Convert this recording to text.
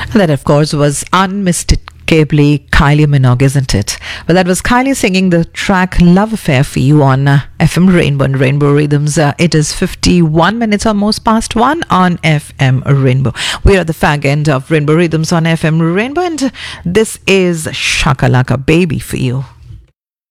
That, of course, was unmistakably Kylie Minogue, isn't it? Well, that was Kylie singing the track Love Affair for you on FM Rainbow and Rainbow Rhythms. It is 51 minutes, almost past 1 on FM Rainbow. We are at the fag end of Rainbow Rhythms on FM Rainbow, and this is Shakalaka Baby for you.